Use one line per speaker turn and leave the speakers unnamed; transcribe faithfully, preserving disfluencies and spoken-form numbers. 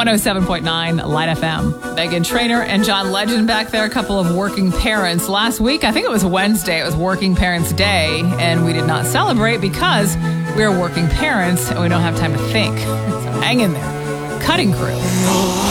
one oh seven point nine Light F M. Meghan Trainor and John Legend back there, a couple of working parents. Last week, I think it was Wednesday, it was Working Parents Day, and we did not celebrate because we're working parents and we don't have time to think. So hang in there. Cutting Crew.